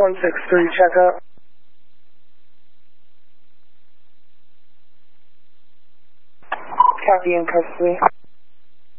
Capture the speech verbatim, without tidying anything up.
one six three, check out. Copy in custody.